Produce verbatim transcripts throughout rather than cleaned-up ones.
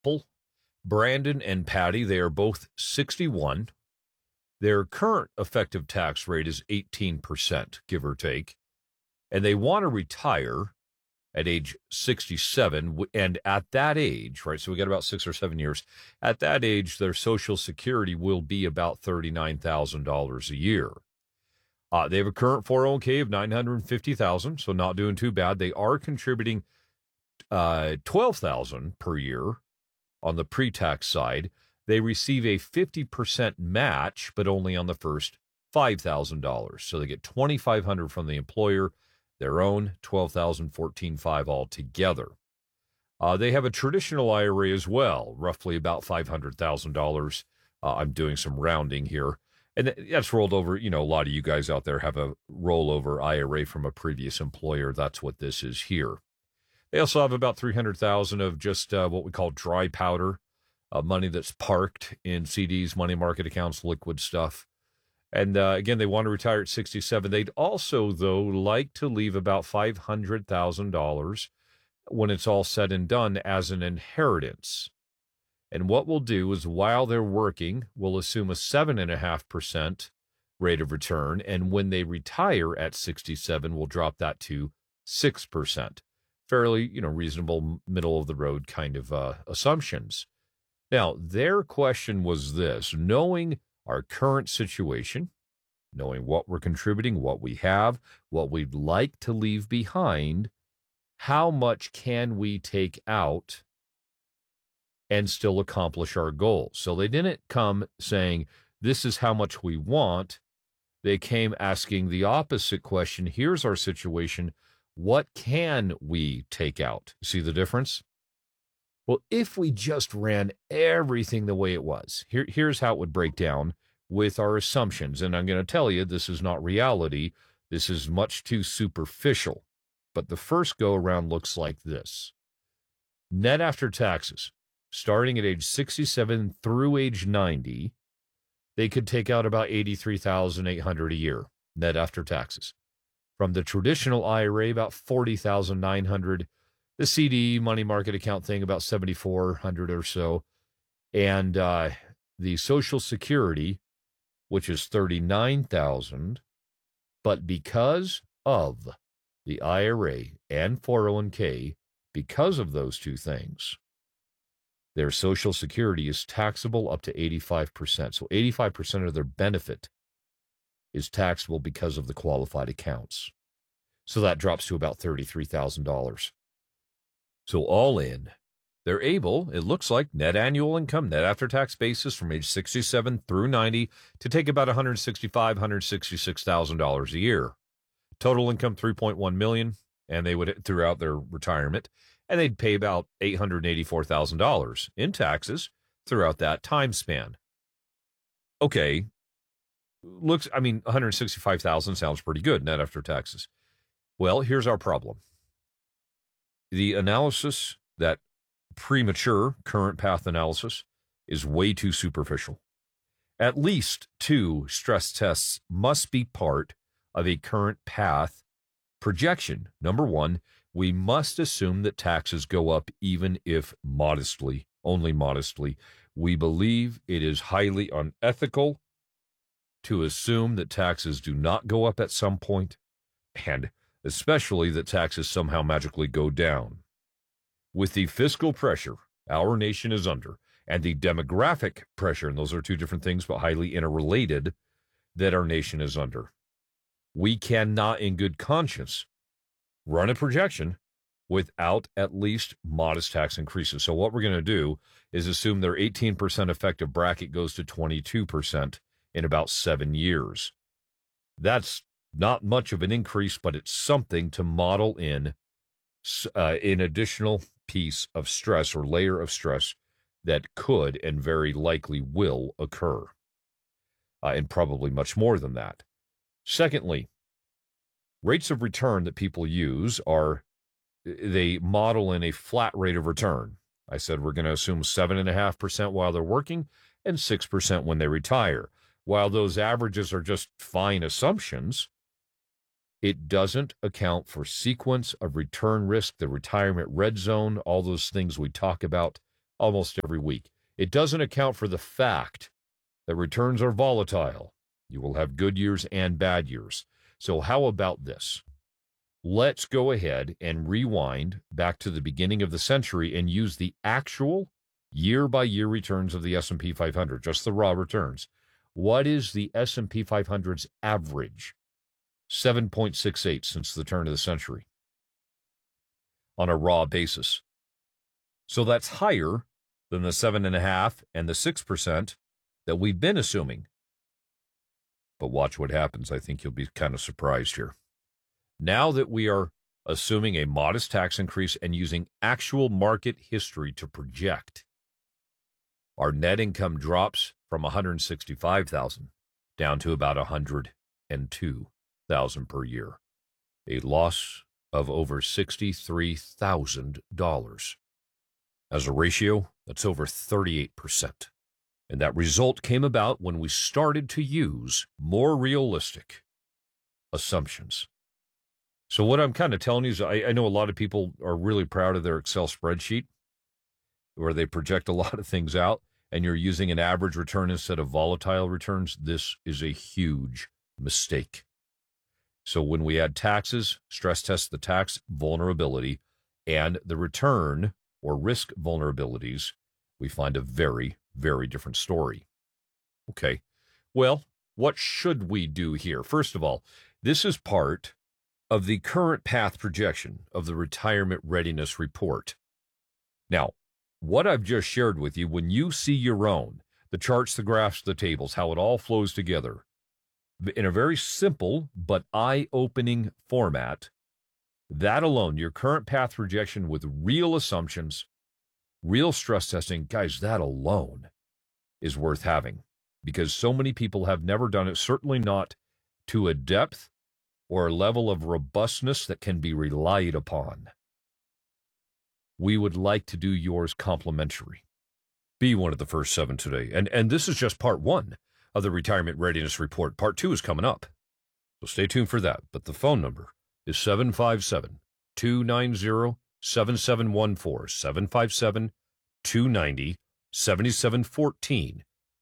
couple, Brandon and Patty. They are both sixty-one. Their current effective tax rate is eighteen percent, give or take. And they want to retire at age sixty-seven. And at that age, right, so we got about six or seven years. At that age, their Social Security will be about thirty-nine thousand dollars a year. Uh, they have a current four oh one k of nine hundred fifty thousand dollars, so not doing too bad. They are contributing uh, twelve thousand dollars per year on the pre-tax side. They receive a fifty percent match, but only on the first five thousand dollars. So they get twenty-five hundred dollars from the employer, their own twelve thousand fourteen five altogether. Uh, they have a traditional I R A as well, roughly about five hundred thousand dollars. Uh, I'm doing some rounding here. And that's rolled over. You know, a lot of you guys out there have a rollover I R A from a previous employer. That's what this is here. They also have about three hundred thousand dollars of just uh, what we call dry powder, uh, money that's parked in C Ds, money market accounts, liquid stuff. And uh, again, they want to retire at sixty-seven. They'd also, though, like to leave about five hundred thousand dollars when it's all said and done as an inheritance. And what we'll do is while they're working, we'll assume a seven point five percent rate of return. And when they retire at sixty-seven, we'll drop that to six percent. Fairly, you know, reasonable, middle of the road kind of uh, assumptions. Now, their question was this: knowing our current situation, knowing what we're contributing, what we have, what we'd like to leave behind, how much can we take out and still accomplish our goals? So they didn't come saying, this is how much we want. They came asking the opposite question. Here's our situation. What can we take out? See the difference? Well, if we just ran everything the way it was, here, here's how it would break down with our assumptions. And I'm going to tell you, this is not reality. This is much too superficial. But the first go around looks like this. Net after taxes, starting at age sixty-seven through age ninety, they could take out about eighty-three thousand eight hundred dollars a year, net after taxes. From the traditional I R A, about forty thousand nine hundred dollars. The C D money market account thing, about seventy-four hundred dollars or so. And uh, the Social Security, which is thirty-nine thousand dollars. But because of the I R A and four oh one k, because of those two things, their Social Security is taxable up to eighty-five percent. So eighty-five percent of their benefit is taxable because of the qualified accounts. So that drops to about thirty-three thousand dollars. So all in, they're able, it looks like, net annual income, net after tax basis from age sixty-seven through ninety to take about one hundred sixty-five thousand dollars, one hundred sixty-six thousand dollars a year. Total income three point one million dollars, and they would throughout their retirement, and they'd pay about eight hundred eighty-four thousand dollars in taxes throughout that time span. Okay, looks, I mean, one hundred sixty-five thousand dollars sounds pretty good, net after taxes. Well, here's our problem. The analysis, that premature current path analysis, is way too superficial. At least two stress tests must be part of a current path projection. Number one, we must assume that taxes go up even if modestly, only modestly. We believe it is highly unethical to assume that taxes do not go up at some point, and especially that taxes somehow magically go down. With the fiscal pressure our nation is under, and the demographic pressure, and those are two different things but highly interrelated, that our nation is under, we cannot in good conscience run a projection without at least modest tax increases. So what we're going to do is assume their eighteen percent effective bracket goes to twenty-two percent in about seven years. That's not much of an increase, but it's something to model in uh, an additional piece of stress or layer of stress that could and very likely will occur, uh, and probably much more than that. Secondly, rates of return that people use are, they model in a flat rate of return. I said we're going to assume seven point five percent while they're working and six percent when they retire. While those averages are just fine assumptions, it doesn't account for sequence of return risk, the retirement red zone, all those things we talk about almost every week. It doesn't account for the fact that returns are volatile. You will have good years and bad years. So how about this? Let's go ahead and rewind back to the beginning of the century and use the actual year-by-year returns of the S and P five hundred, just the raw returns. What is the S and P five hundred's average? seven point six eight since the turn of the century on a raw basis. So that's higher than the seven point five and the six percent that we've been assuming. But watch what happens. I think you'll be kind of surprised here. Now that we are assuming a modest tax increase and using actual market history to project, our net income drops from one hundred sixty-five thousand dollars down to about one hundred two thousand dollars per year, a loss of over sixty-three thousand dollars. As a ratio, that's over thirty-eight percent. And that result came about when we started to use more realistic assumptions. So what I'm kind of telling you is I, I know a lot of people are really proud of their Excel spreadsheet where they project a lot of things out and you're using an average return instead of volatile returns. This is a huge mistake. So when we add taxes, stress test the tax vulnerability and the return or risk vulnerabilities, we find a very, very different story. Okay, well, what should we do here? First of all, this is part of the current path projection of the Retirement Readiness Report. Now, what I've just shared with you, when you see your own, the charts, the graphs, the tables, how it all flows together, in a very simple but eye-opening format, that alone, your current path projection with real assumptions, real stress testing, guys, that alone is worth having because so many people have never done it, certainly not to a depth or a level of robustness that can be relied upon. We would like to do yours complimentary. Be one of the first seven today. And, and this is just part one of the Retirement Readiness Report. Part two is coming up. So stay tuned for that. But the phone number is seven five seven, two nine zero, seven seven one four, seven five seven, two nine zero, seven seven one four,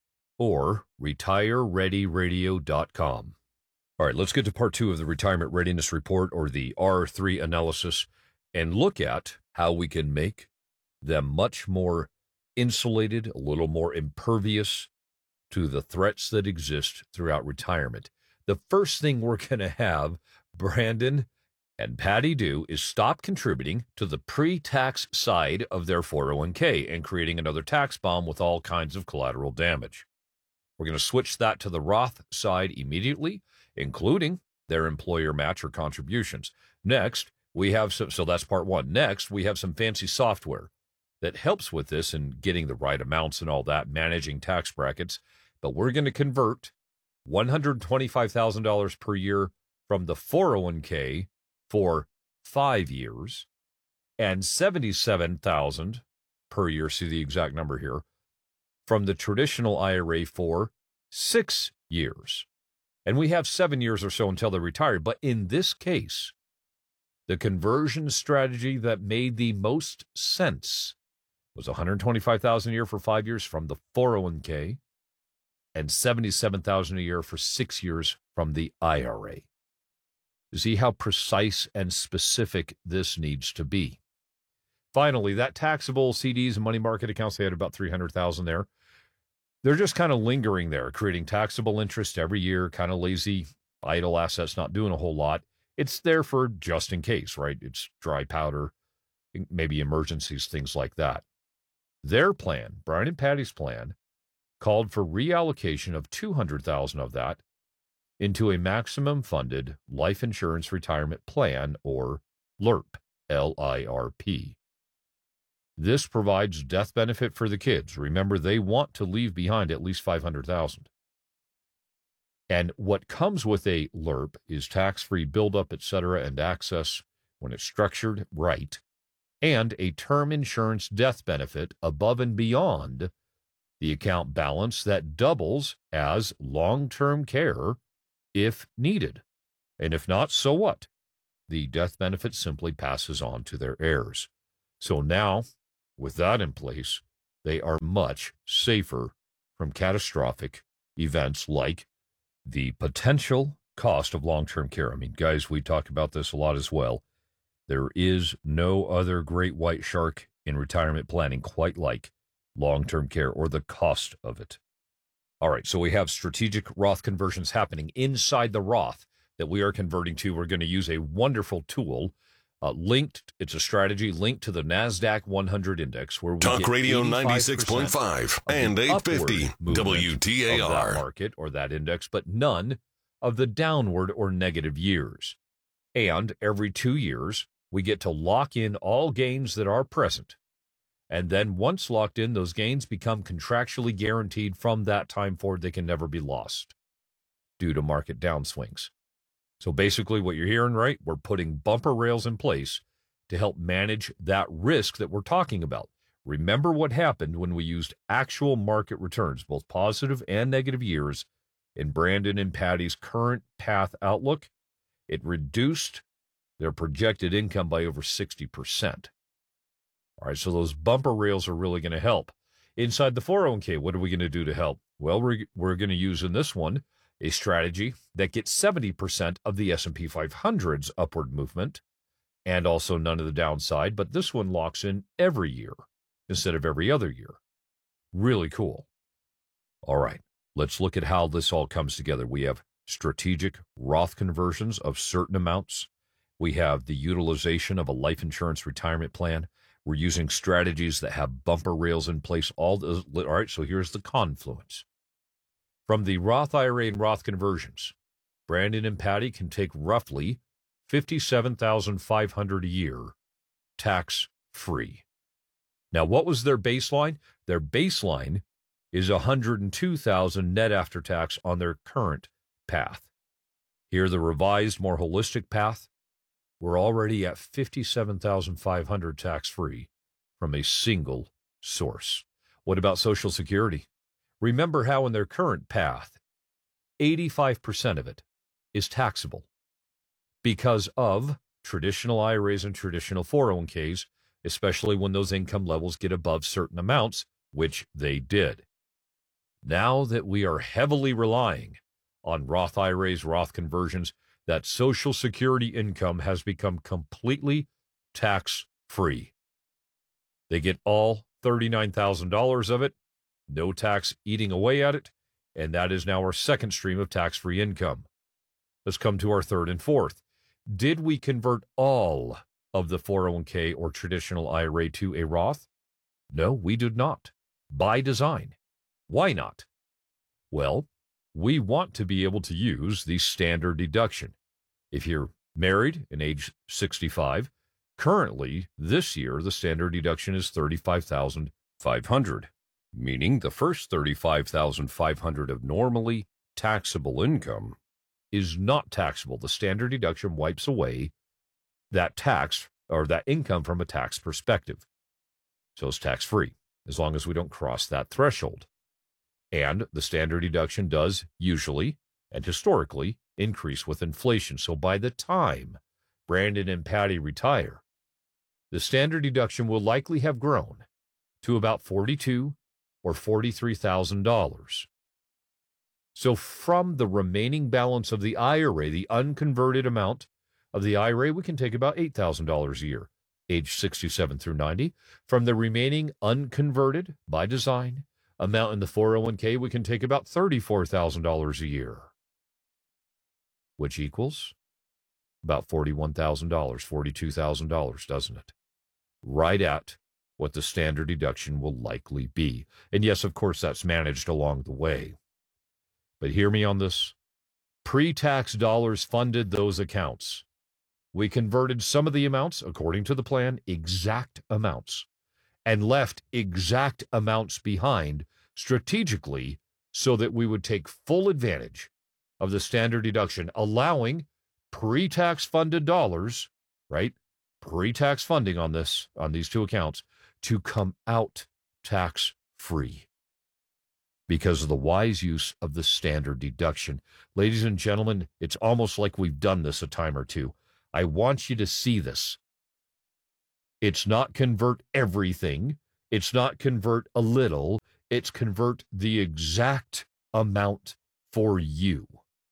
or retire ready radio dot com. All right, let's get to part two of the Retirement Readiness Report, or the R three analysis, and look at how we can make them much more insulated, a little more impervious to the threats that exist throughout retirement. The first thing we're going to have Brandon and Patty do is stop contributing to the pre-tax side of their four oh one k and creating another tax bomb with all kinds of collateral damage. We're going to switch that to the Roth side immediately, including their employer match or contributions. Next, we have some, so that's part one. Next, we have some fancy software that helps with this and getting the right amounts and all that, managing tax brackets. But we're going to convert one hundred twenty-five thousand dollars per year from the four oh one k for five years and seventy-seven thousand dollars per year, see the exact number here, from the traditional I R A for six years. And we have seven years or so until they're retired. But in this case, the conversion strategy that made the most sense was one hundred twenty-five thousand dollars a year for five years from the four oh one k and seventy-seven thousand dollars a year for six years from the I R A. See how precise and specific this needs to be. Finally, that taxable C Ds and money market accounts, they had about three hundred thousand dollars there. They're just kind of lingering there, creating taxable interest every year, kind of lazy, idle assets, not doing a whole lot. It's there for just in case, right? It's dry powder, maybe emergencies, things like that. Their plan, Brian and Patty's plan, called for reallocation of two hundred thousand dollars of that into a maximum funded life insurance retirement plan, or LIRP, L I R P. This provides death benefit for the kids. Remember, they want to leave behind at least five hundred thousand dollars. And what comes with a LIRP is tax-free buildup, et cetera, and access when it's structured right, and a term insurance death benefit above and beyond the account balance that doubles as long-term care if needed. And if not, so what? The death benefit simply passes on to their heirs. So now, with that in place, They are much safer from catastrophic events like the potential cost of long-term care. I mean, guys, we talk about this a lot as well. There is no other great white shark in retirement planning quite like long-term care or the cost of it. All right, so we have strategic Roth conversions happening inside the Roth that we are converting to. We're going to use a wonderful tool uh, linked. It's a strategy linked to the NASDAQ one hundred index where we Talk get Radio ninety-six point five and eight fifty W T A R of that market or that index, but none of the downward or negative years. And every two years, we get to lock in all gains that are present. And then once locked in, those gains become contractually guaranteed from that time forward. They can never be lost due to market downswings. So basically what you're hearing, right, we're putting bumper rails in place to help manage that risk that we're talking about. Remember what happened when we used actual market returns, both positive and negative years, in Brandon and Patty's current path outlook. It reduced their projected income by over sixty percent. All right, so those bumper rails are really going to help. Inside the four oh one k, what are we going to do to help? Well, we're, we're going to use in this one a strategy that gets seventy percent of the S and P five hundred's upward movement and also none of the downside, but this one locks in every year instead of every other year. Really cool. All right, let's look at how this all comes together. We have strategic Roth conversions of certain amounts. We have the utilization of a life insurance retirement plan. We're using strategies that have bumper rails in place. All, the, all right, so here's the confluence. From the Roth I R A and Roth conversions, Brandon and Patty can take roughly fifty-seven thousand five hundred dollars a year tax-free. Now, what was their baseline? Their baseline is one hundred two thousand dollars net after tax on their current path. Here, the revised, more holistic path, we're already at fifty-seven thousand five hundred dollars tax-free from a single source. What about Social Security? Remember how in their current path, eighty-five percent of it is taxable because of traditional I R As and traditional four oh one k's, especially when those income levels get above certain amounts, which they did. Now that we are heavily relying on Roth I R As, Roth conversions, that Social Security income has become completely tax-free. They get all thirty-nine thousand dollars of it, no tax eating away at it, and that is now our second stream of tax-free income. Let's come to our third and fourth. Did we convert all of the four oh one k or traditional I R A to a Roth? No, we did not. By design. Why not? Well, we want to be able to use the standard deduction. If you're married and age sixty-five, currently this year the standard deduction is thirty-five thousand five hundred dollars, meaning the first thirty-five thousand five hundred dollars of normally taxable income is not taxable. The standard deduction wipes away that tax or that income from a tax perspective. So it's tax-free as long as we don't cross that threshold. And the standard deduction does usually and historically increase with inflation. So by the time Brandon and Patty retire, the standard deduction will likely have grown to about forty-two thousand dollars or forty-three thousand dollars. So from the remaining balance of the I R A, the unconverted amount of the I R A, we can take about eight thousand dollars a year, age sixty-seven through ninety. From the remaining unconverted, by design, amount in the four oh one k, we can take about thirty-four thousand dollars a year, which equals about forty-one thousand dollars, forty-two thousand dollars, doesn't it? Right at what the standard deduction will likely be. And yes, of course, that's managed along the way. But hear me on this. Pre-tax dollars funded those accounts. We converted some of the amounts, according to the plan, exact amounts, and left exact amounts behind strategically so that we would take full advantage of the standard deduction, allowing pre-tax funded dollars, right, pre-tax funding on this, on these two accounts, to come out tax-free because of the wise use of the standard deduction. Ladies and gentlemen, it's almost like we've done this a time or two. I want you to see this. It's not convert everything. It's not convert a little, it's convert the exact amount for you.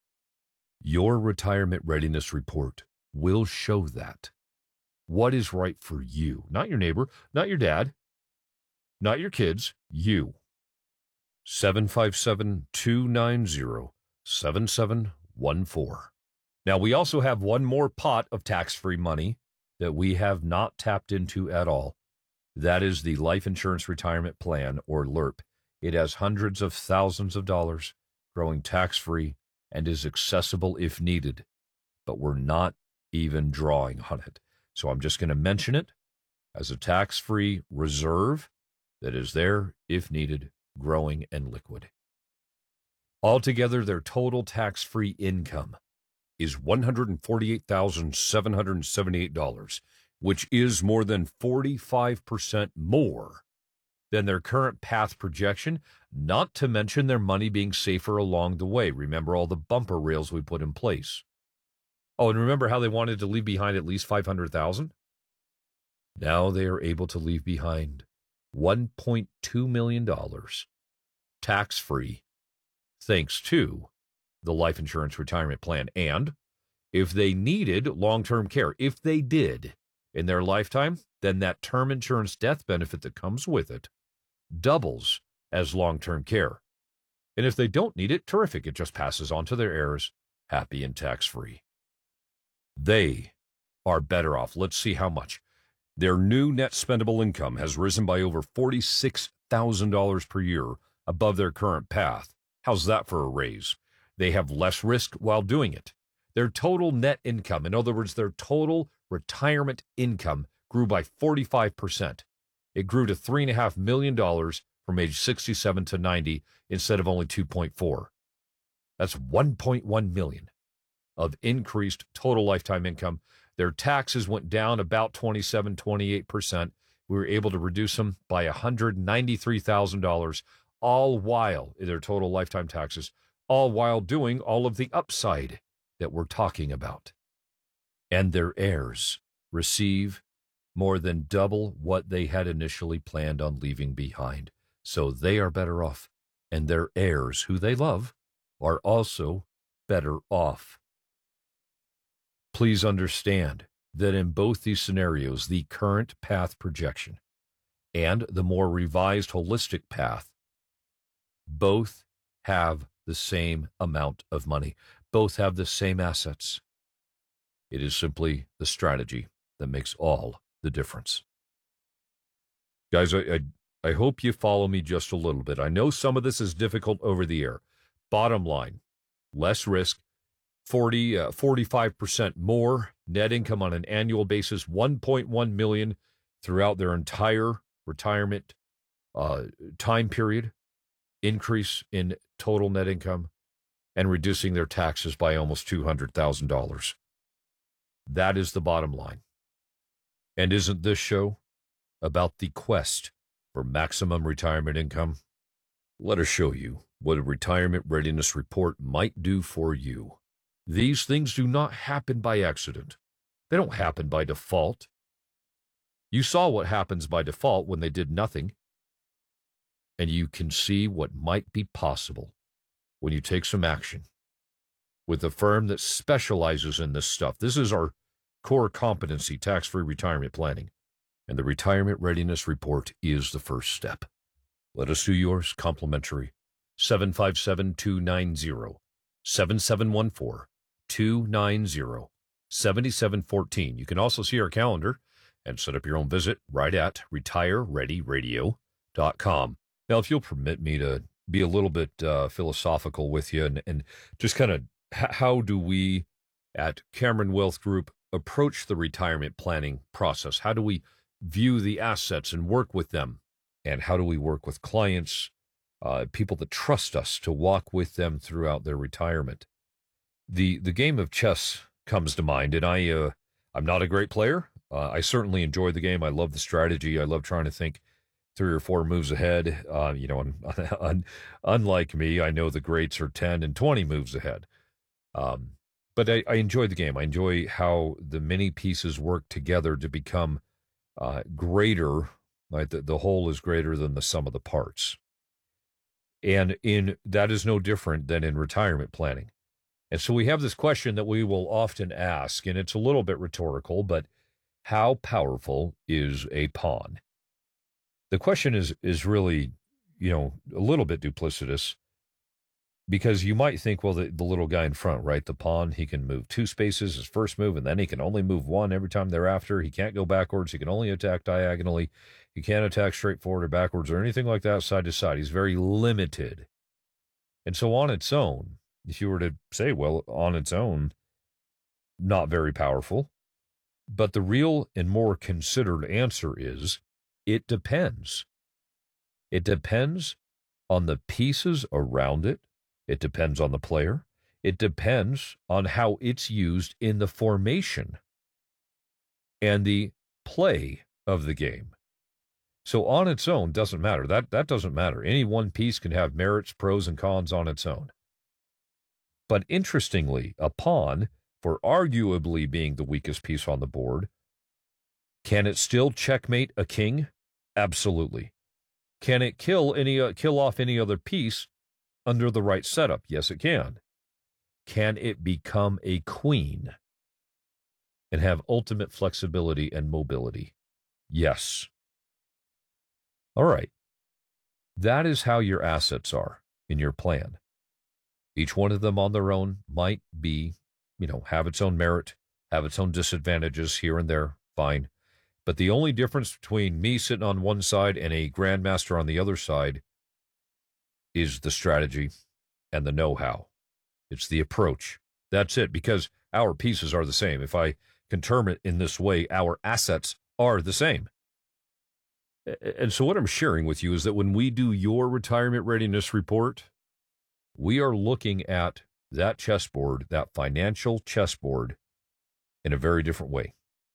Your retirement readiness report will show that. What is right for you? Not your neighbor, not your dad, not your kids, you. seven five seven, two nine zero, seven seven one four. Now, we also have one more pot of tax-free money that we have not tapped into at all. That is the Life Insurance Retirement Plan, or L I R P. It has hundreds of thousands of dollars, growing tax-free, and is accessible if needed. But we're not even drawing on it. So I'm just going to mention it as a tax-free reserve that is there if needed, growing and liquid. Altogether, their total tax-free income is one hundred forty-eight thousand seven hundred seventy-eight dollars, which is more than forty-five percent more than their current path projection, not to mention their money being safer along the way. Remember all the bumper rails we put in place. Oh, and remember how they wanted to leave behind at least five hundred thousand dollars? Now they are able to leave behind one point two million dollars tax-free, thanks to the Life Insurance Retirement Plan. And if they needed long-term care, if they did in their lifetime, then that term insurance death benefit that comes with it doubles as long-term care. And if they don't need it, terrific. It just passes on to their heirs, happy and tax-free. They are better off. Let's see how much. Their new net spendable income has risen by over forty-six thousand dollars per year above their current path. How's that for a raise? They have less risk while doing it. Their total net income, in other words, their total retirement income, grew by forty-five percent. It grew to three point five million dollars from age sixty-seven to ninety instead of only two point four. That's one point one million dollars of increased total lifetime income. Their taxes went down about twenty-seven, twenty-eight percent. We were able to reduce them by one hundred ninety-three thousand dollars, all while in their total lifetime taxes, all while doing all of the upside that we're talking about. And their heirs receive more than double what they had initially planned on leaving behind. So they are better off, and their heirs, who they love, are also better off. Please understand that in both these scenarios, the current path projection and the more revised holistic path both have the same amount of money. Both have the same assets. It is simply the strategy that makes all the difference. Guys, I, I, I hope you follow me just a little bit. I know some of this is difficult over the air. Bottom line, less risk, forty, uh, forty-five percent more net income on an annual basis, one point one million dollars throughout their entire retirement uh, time period, increase in total net income, and reducing their taxes by almost two hundred thousand dollars. That is the bottom line. And isn't this show about the quest for maximum retirement income? Let us show you what a retirement readiness report might do for you. These things do not happen by accident. They don't happen by default. You saw what happens by default when they did nothing. And you can see what might be possible when you take some action with a firm that specializes in this stuff. This is our core competency, tax-free retirement planning. And the Retirement Readiness Report is the first step. Let us do yours complimentary. seven five seven, two nine zero, seven seven one four, two nine zero, seven seven one four. You can also see our calendar and set up your own visit right at retire ready radio dot com. Now, if you'll permit me to be a little bit uh, philosophical with you and, and just kind of h- how do we at Cameron Wealth Group approach the retirement planning process? How do we view the assets and work with them? And how do we work with clients, uh, people that trust us to walk with them throughout their retirement? The the game of chess comes to mind, and I, uh, I'm not a great player. Uh, I certainly enjoy the game. I love the strategy. I love trying to think three or four moves ahead. Uh, you know, un, un, unlike me, I know the greats are ten and twenty moves ahead. Um, but I, I enjoy the game. I enjoy how the many pieces work together to become uh, greater right? The, the whole is greater than the sum of the parts. And in that is no different than in retirement planning. And so we have this question that we will often ask, and it's a little bit rhetorical, but how powerful is a pawn? The question is is really, you know, a little bit duplicitous, because you might think, well, the, the little guy in front, right, the pawn, he can move two spaces, his first move, and then he can only move one every time thereafter. He can't go backwards. He can only attack diagonally. He can't attack straight forward or backwards or anything like that, side to side. He's very limited. And so on its own, if you were to say, well, on its own, not very powerful. But the real and more considered answer is, it depends. It depends on the pieces around it. It depends on the player. It depends on how it's used in the formation and the play of the game. So on its own doesn't matter. That, that doesn't matter. Any one piece can have merits, pros, and cons on its own. But interestingly, a pawn, for arguably being the weakest piece on the board, can it still checkmate a king? Absolutely. Can it kill any uh, kill off any other piece under the right setup? Yes, it can. Can it become a queen and have ultimate flexibility and mobility? Yes. All right. That is how your assets are in your plan. Each one of them on their own might be, you know, have its own merit, have its own disadvantages here and there, fine. But the only difference between me sitting on one side and a grandmaster on the other side is the strategy and the know-how. It's the approach. That's it, because our pieces are the same. If I can term it in this way, our assets are the same. And so what I'm sharing with you is that when we do your retirement readiness report, we are looking at that chessboard, that financial chessboard, in a very different way.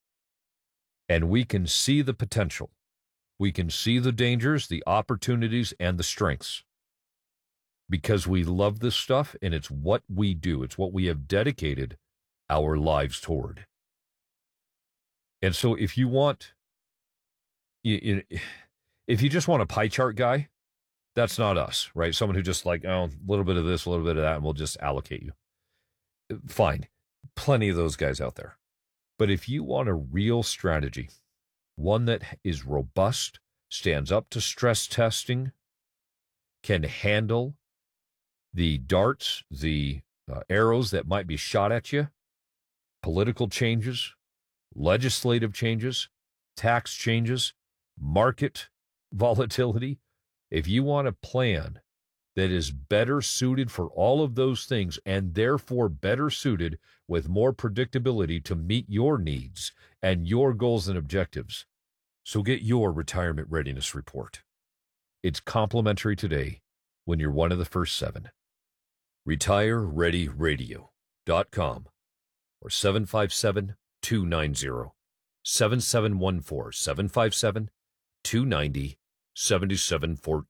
And we can see the potential. We can see the dangers, the opportunities, and the strengths. Because we love this stuff, and it's what we do. It's what we have dedicated our lives toward. And so if you want, if you just want a pie chart guy, that's not us, right? Someone who just like, oh, a little bit of this, a little bit of that, and we'll just allocate you. Fine. Plenty of those guys out there. But if you want a real strategy, one that is robust, stands up to stress testing, can handle the darts, the uh, arrows that might be shot at you, political changes, legislative changes, tax changes, market volatility, if you want a plan that is better suited for all of those things and therefore better suited with more predictability to meet your needs and your goals and objectives, so get your retirement readiness report. It's complimentary today when you're one of the first seven. retire ready radio dot com or seven five seven, two nine zero, seven seven one four, seven five seven, two nine zero, seven seven one four.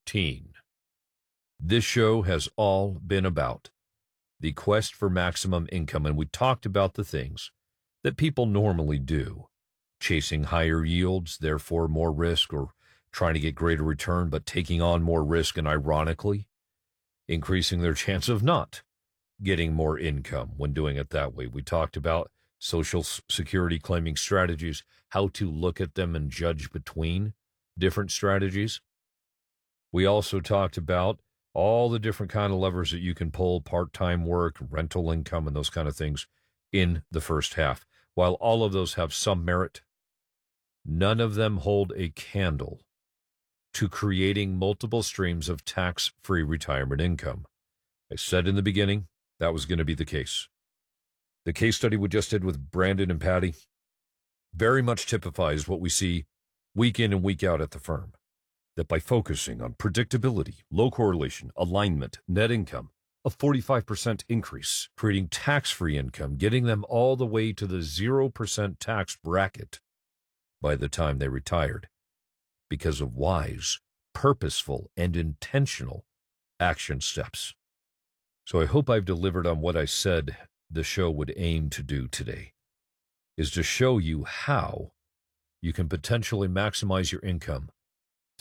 This show has all been about the quest for maximum income, and we talked about the things that people normally do, chasing higher yields, therefore more risk, or trying to get greater return, but taking on more risk and ironically increasing their chance of not getting more income when doing it that way. We talked about Social Security claiming strategies, how to look at them and judge between different strategies. We also talked about all the different kind of levers that you can pull, part-time work, rental income, and those kind of things in the first half. While all of those have some merit, none of them hold a candle to creating multiple streams of tax-free retirement income. I said in the beginning that was going to be the case. The case study we just did with Brandon and Patty very much typifies what we see week in and week out at the firm. That by focusing on predictability, low correlation, alignment, net income, a forty-five percent increase, creating tax-free income, getting them all the way to the zero percent tax bracket by the time they retired, because of wise, purposeful, and intentional action steps. So I hope I've delivered on what I said the show would aim to do today, is to show you how you can potentially maximize your income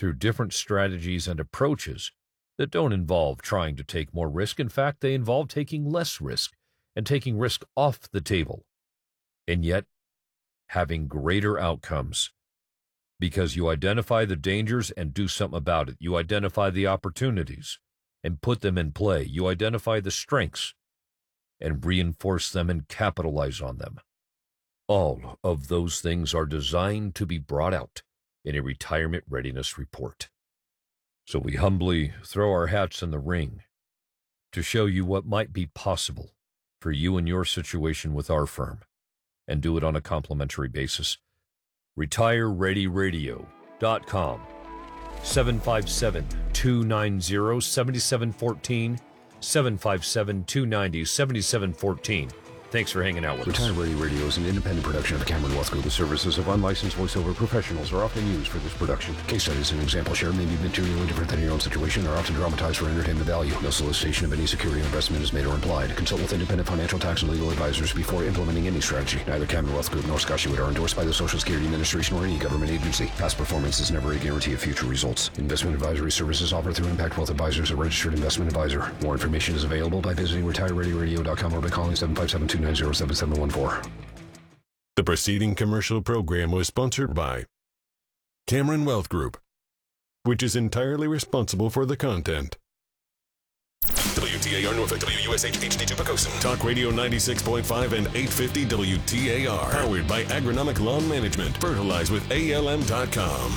through different strategies and approaches that don't involve trying to take more risk. In fact, they involve taking less risk and taking risk off the table, and yet having greater outcomes because you identify the dangers and do something about it. You identify the opportunities and put them in play. You identify the strengths and reinforce them and capitalize on them. All of those things are designed to be brought out in a retirement readiness report. So we humbly throw our hats in the ring to show you what might be possible for you and your situation with our firm, and do it on a complimentary basis. retire ready radio dot com, seven five seven, two nine zero, seven seven one four, seven five seven, two nine zero, seven seven one four. Thanks for hanging out with us. Retire Ready Radio is an independent production of the Cameron Wealth Group. The services of unlicensed voiceover professionals are often used for this production. Case studies and example share may be materially different than your own situation and are often dramatized for entertainment value. No solicitation of any security or investment is made or implied. Consult with independent financial, tax, and legal advisors before implementing any strategy. Neither Cameron Wealth Group nor Scott Hewitt are endorsed by the Social Security Administration or any government agency. Past performance is never a guarantee of future results. Investment advisory services offered through Impact Wealth Advisors, a registered investment advisor. More information is available by visiting retire ready radio dot com or by calling seven five seven, two nine zero, seven seven one four. The preceding commercial program was sponsored by Cameron Wealth Group, which is entirely responsible for the content. W T A R Norfolk, W U S H H D two Pocosin. Talk Radio ninety-six point five and eight fifty W T A R. Powered by Agronomic Lawn Management. Fertilize with A L M dot com.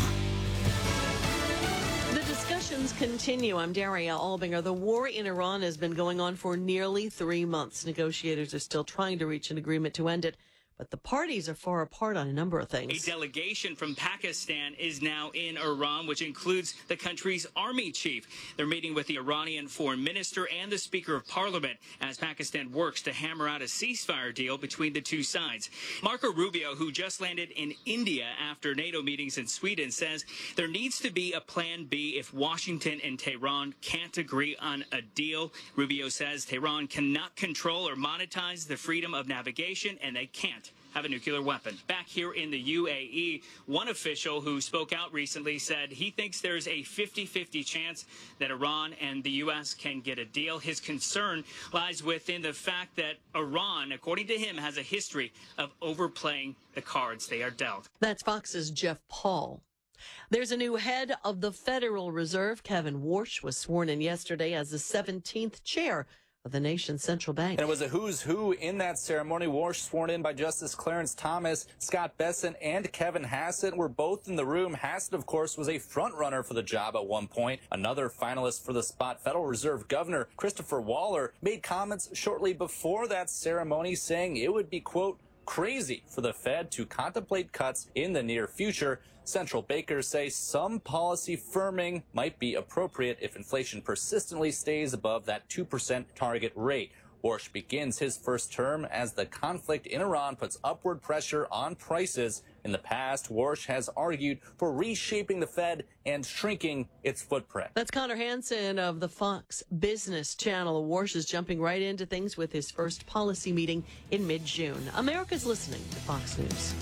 Continue. I'm Daria Albinger. The war in Iran has been going on for nearly three months. Negotiators are still trying to reach an agreement to end it, but the parties are far apart on a number of things. A delegation from Pakistan is now in Iran, which includes the country's army chief. They're meeting with the Iranian foreign minister and the Speaker of Parliament as Pakistan works to hammer out a ceasefire deal between the two sides. Marco Rubio, who just landed in India after NATO meetings in Sweden, says there needs to be a plan B if Washington and Tehran can't agree on a deal. Rubio says Tehran cannot control or monetize the freedom of navigation, and they can't have a nuclear weapon. Back here in the U A E, one official who spoke out recently said he thinks there's a fifty-fifty chance that Iran and the U S can get a deal. His concern lies within the fact that Iran, according to him, has a history of overplaying the cards they are dealt. That's Fox's Jeff Paul. There's a new head of the Federal Reserve. Kevin Warsh was sworn in yesterday as the seventeenth chair of the nation's central bank. And it was a who's who in that ceremony. Warsh, sworn in by Justice Clarence Thomas, Scott Bessent, and Kevin Hassett were both in the room. Hassett, of course, was a front runner for the job at one point. Another finalist for the spot, Federal Reserve Governor Christopher Waller, made comments shortly before that ceremony saying it would be, quote, crazy for the Fed to contemplate cuts in the near future. Central bankers say some policy firming might be appropriate if inflation persistently stays above that two percent target rate. Warsh begins his first term as the conflict in Iran puts upward pressure on prices. In the past, Warsh has argued for reshaping the Fed and shrinking its footprint. That's Connor Hansen of the Fox Business Channel. Warsh is jumping right into things with his first policy meeting in mid-June. America's listening to Fox News.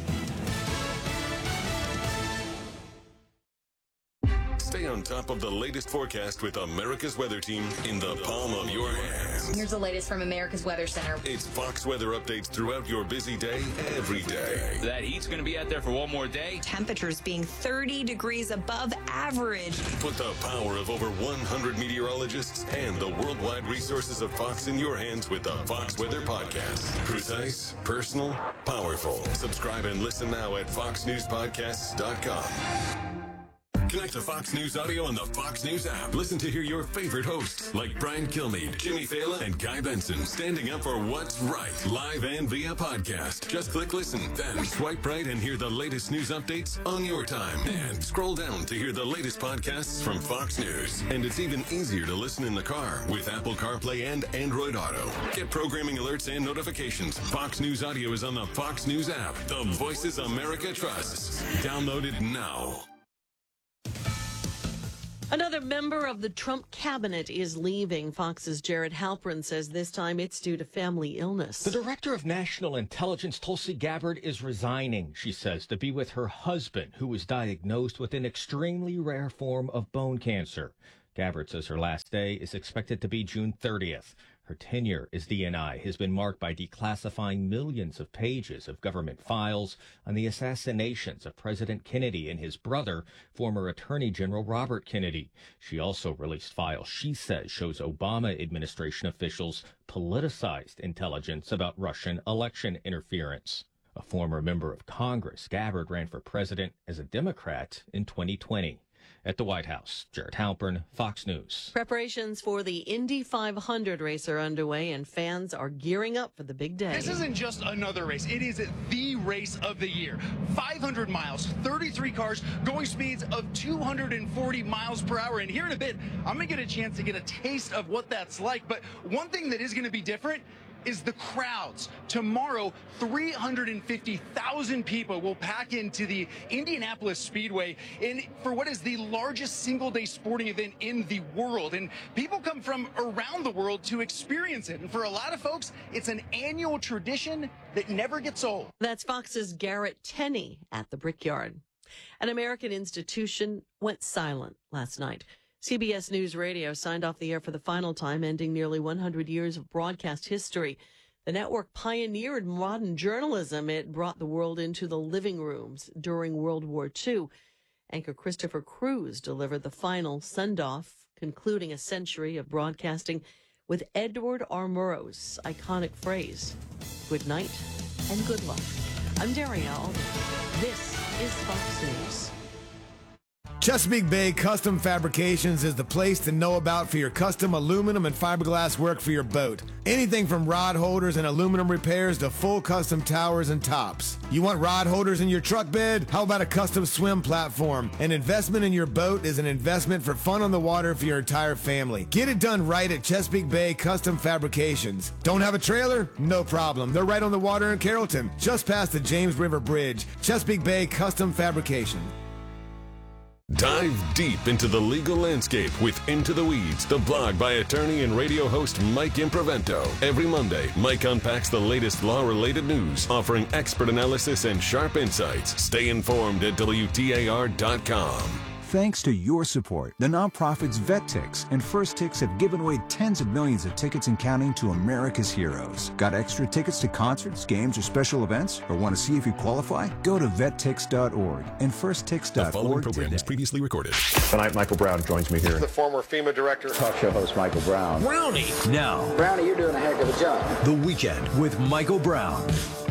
Stay on top of the latest forecast with America's Weather Team in the palm of your hands. Here's the latest from America's Weather Center. It's Fox weather updates throughout your busy day, every day. That heat's going to be out there for one more day. Temperatures being thirty degrees above average. Put the power of over one hundred meteorologists and the worldwide resources of Fox in your hands with the Fox Weather Podcast. Precise, personal, powerful. Subscribe and listen now at fox news podcasts dot com. Connect to Fox News Audio on the Fox News app. Listen to hear your favorite hosts like Brian Kilmeade, Jimmy Fallon, and Guy Benson standing up for what's right, live and via podcast. Just click listen, then swipe right and hear the latest news updates on your time. And scroll down to hear the latest podcasts from Fox News. And it's even easier to listen in the car with Apple CarPlay and Android Auto. Get programming alerts and notifications. Fox News Audio is on the Fox News app. The voices America trusts. Download it now. Another member of the Trump cabinet is leaving. Fox's Jared Halpern says this time it's due to family illness. The director of national intelligence, Tulsi Gabbard, is resigning, she says, to be with her husband, who was diagnosed with an extremely rare form of bone cancer. Gabbard says her last day is expected to be June thirtieth. Her tenure as D N I has been marked by declassifying millions of pages of government files on the assassinations of President Kennedy and his brother, former Attorney General Robert Kennedy. She also released files she says shows Obama administration officials politicized intelligence about Russian election interference. A former member of Congress, Gabbard ran for president as a Democrat in twenty twenty. At the White House, Jared Halpern, Fox News. Preparations for the Indy five hundred race are underway, and fans are gearing up for the big day. This isn't just another race. It is the race of the year. five hundred miles, thirty-three cars, going speeds of two hundred forty miles per hour. And here in a bit, I'm going to get a chance to get a taste of what that's like. But one thing that is going to be different is the crowds. Tomorrow, three hundred fifty thousand people will pack into the Indianapolis Speedway in, for what is the largest single-day sporting event in the world. And people come from around the world to experience it. And for a lot of folks, it's an annual tradition that never gets old. That's Fox's Garrett Tenney at the Brickyard. An American institution went silent last night. C B S News Radio signed off the air for the final time, ending nearly one hundred years of broadcast history. The network pioneered modern journalism. It brought the world into the living rooms during World War Two. Anchor Christopher Cruz delivered the final send-off, concluding a century of broadcasting with Edward R. Murrow's iconic phrase, "Good night and good luck." I'm Daria Alden. This is Fox News. Chesapeake Bay Custom Fabrications is the place to know about for your custom aluminum and fiberglass work for your boat. Anything from rod holders and aluminum repairs to full custom towers and tops. You want rod holders in your truck bed? How about a custom swim platform? An investment in your boat is an investment for fun on the water for your entire family. Get it done right at Chesapeake Bay Custom Fabrications. Don't have a trailer? No problem. They're right on the water in Carrollton, just past the James River Bridge. Chesapeake Bay Custom Fabrication. Dive deep into the legal landscape with Into the Weeds, the blog by attorney and radio host Mike Improvento. Every Monday, Mike unpacks the latest law-related news, offering expert analysis and sharp insights. Stay informed at W T A R dot com. Thanks to your support, the nonprofits VetTix and First Tix have given away tens of millions of tickets and counting to America's heroes. Got extra tickets to concerts, games, or special events? Or want to see if you qualify? Go to vet tix dot org and first tix dot org. The following program was previously recorded. Tonight, Michael Brown joins me here. The former FEMA director. Talk show host Michael Brown. Brownie. Now. Brownie, you're doing a heck of a job. The Weekend with Michael Brown.